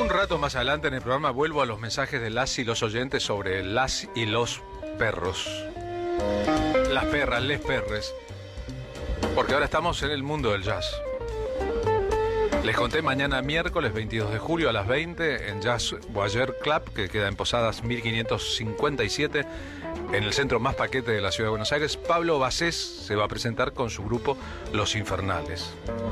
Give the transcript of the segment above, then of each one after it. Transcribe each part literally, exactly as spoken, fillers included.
Un rato más adelante en el programa vuelvo a los mensajes de las y los oyentes sobre las y los perros. Las perras, les perres. Porque ahora estamos en el mundo del jazz. Les conté mañana miércoles veintidós de julio a las veinte en Jazz Voyager Club, que queda en Posadas mil quinientos cincuenta y siete, en el centro más paquete de la ciudad de Buenos Aires. Pablo Basés se va a presentar con su grupo Los Infernales.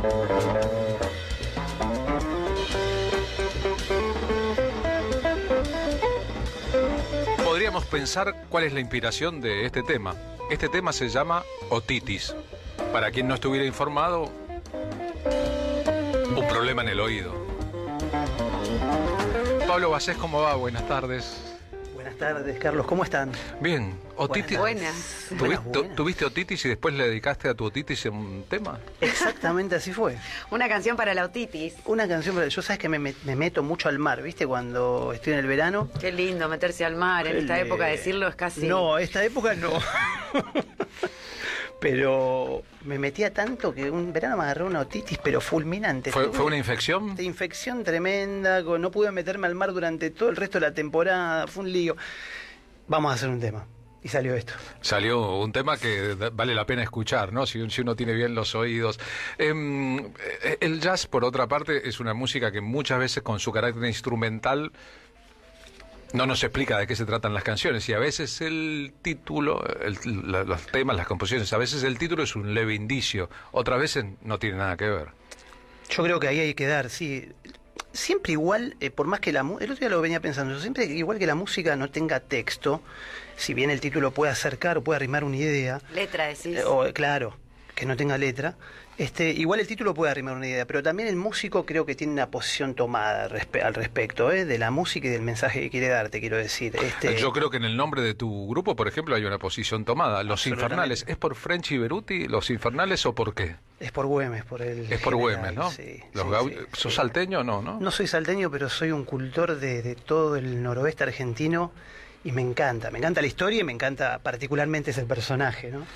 Podríamos pensar cuál es la inspiración de este tema. Este tema se llama otitis. Para quien no estuviera informado, un problema en el oído. Pablo Basés, ¿cómo va? Buenas tardes. Buenas tardes, Carlos, ¿cómo están? Bien, otitis. Buenas. ¿Tuviste, Buenas, buenas. ¿Tuviste otitis y después le dedicaste a tu otitis un tema? Exactamente así fue. Una canción para la otitis. Una canción, pero yo sabes que me, me meto mucho al mar, ¿viste? Cuando estoy en el verano. Qué lindo meterse al mar. En esta Le- época decirlo es casi... No, esta época no. Pero me metía tanto que un verano me agarró una otitis, pero fulminante. ¿Fue, Tuve fue una infección? de infección tremenda, con- no pude meterme al mar durante todo el resto de la temporada, fue un lío. Vamos a hacer un tema. Y salió esto. Salió un tema que da- vale la pena escuchar, ¿no? Si, si uno tiene bien los oídos. Em, el jazz, por otra parte, es una música que muchas veces con su carácter instrumental no nos explica de qué se tratan las canciones. Y a veces el título, el- la- los temas, las composiciones, a veces el título es un leve indicio. Otras veces no tiene nada que ver. Yo creo que ahí hay que dar, sí. Siempre igual, eh, por más que la mu- el otro día lo venía pensando, siempre igual que la música no tenga texto, si bien el título puede acercar o puede arrimar una idea, Letra decís. eh, o claro, que no tenga letra, este, igual el título puede arrimar una idea, pero también el músico creo que tiene una posición tomada respe- al respecto, eh, de la música y del mensaje que quiere darte, quiero decir. Este, Yo creo que en el nombre de tu grupo, por ejemplo, hay una posición tomada. Los Absolutamente. Infernales, ¿es por Frenchy Beruti, Los Infernales o por qué? Es por Güemes, por el Es por general, Güemes, ¿no? Sí, Los sí, gau- sí, ¿Sos sí. salteño o no, no? No soy salteño, pero soy un cultor de, de todo el noroeste argentino y me encanta, me encanta la historia y me encanta particularmente ese personaje, ¿no?